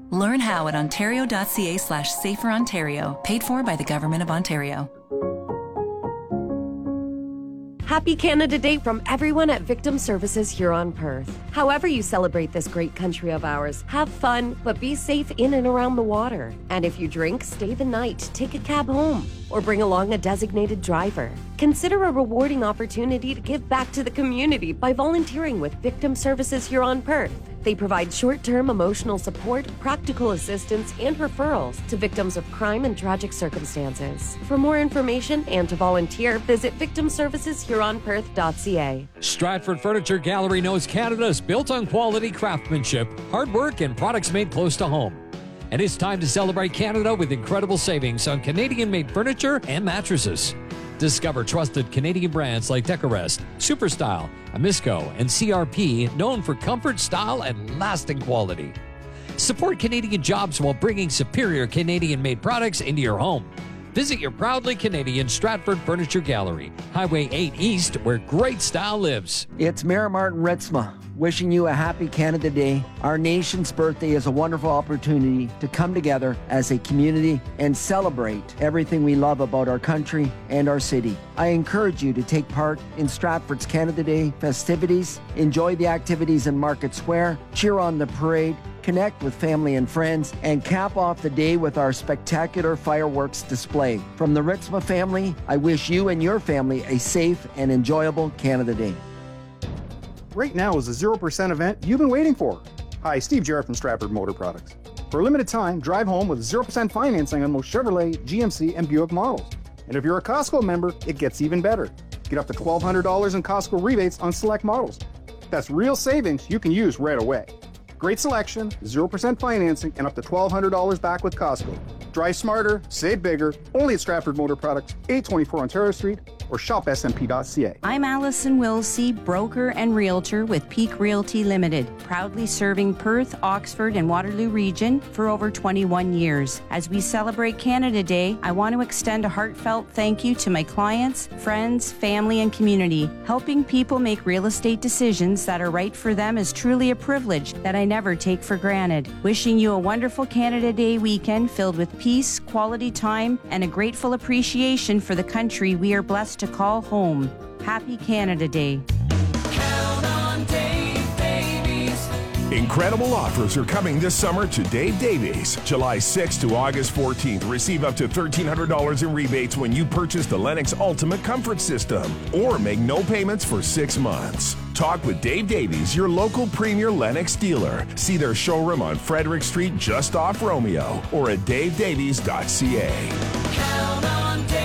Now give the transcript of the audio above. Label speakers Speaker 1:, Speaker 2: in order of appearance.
Speaker 1: Learn how at ontario.ca/saferontario, paid for by the Government of Ontario.
Speaker 2: Happy Canada Day from everyone at Victim Services Huron-Perth. However you celebrate this great country of ours, have fun, but be safe in and around the water. And if you drink, stay the night, take a cab home, or bring along a designated driver. Consider a rewarding opportunity to give back to the community by volunteering with Victim Services Huron-Perth. They provide short-term emotional support, practical assistance, and referrals to victims of crime and tragic circumstances. For more information and to volunteer, visit victimserviceshuronperth.ca.
Speaker 3: Stratford Furniture Gallery knows Canada is built on quality craftsmanship, hard work, and products made close to home. And it's time to celebrate Canada with incredible savings on Canadian-made furniture and mattresses. Discover trusted Canadian brands like Decorest, Superstyle, Amisco, and CRP, known for comfort, style, and lasting quality. Support Canadian jobs while bringing superior Canadian-made products into your home. Visit your proudly Canadian Stratford Furniture Gallery, Highway 8 East, where great style lives.
Speaker 4: It's Mayor Martin Ritzma wishing you a happy Canada Day. Our nation's birthday is a wonderful opportunity to come together as a community and celebrate everything we love about our country and our city. I encourage you to take part in Stratford's Canada Day festivities, enjoy the activities in Market Square, cheer on the parade, connect with family and friends, and cap off the day with our spectacular fireworks display. From the Ritzma family, I wish you and your family a safe and enjoyable Canada Day.
Speaker 5: Right now is the 0% event you've been waiting for. Hi, Steve Jarrett from Stratford Motor Products. For a limited time, drive home with 0% financing on most Chevrolet, GMC, and Buick models. And if you're a Costco member, it gets even better. Get up to $1,200 in Costco rebates on select models. That's real savings you can use right away. Great selection, 0% financing, and up to $1,200 back with Costco. Drive smarter, save bigger, only at Stratford Motor Products, 824 Ontario Street, or shop smp.ca.
Speaker 6: I'm Allison Wilsey, broker and realtor with Peak Realty Limited, proudly serving Perth, Oxford, and Waterloo region for over 21 years. As we celebrate Canada Day, I want to extend a heartfelt thank you to my clients, friends, family, and community. Helping people make real estate decisions that are right for them is truly a privilege that I never take for granted. Wishing you a wonderful Canada Day weekend filled with peace, quality time, and a grateful appreciation for the country we are blessed to call home. Happy Canada Day.
Speaker 7: Count on Dave Davies.
Speaker 8: Incredible offers are coming this summer to Dave Davies. July 6th to August 14th. Receive up to $1,300 in rebates when you purchase the Lennox Ultimate Comfort System or make no payments for 6 months. Talk with Dave Davies, your local premier Lennox dealer. See their showroom on Frederick Street just off Romeo or at davedavies.ca.
Speaker 7: Count on Dave.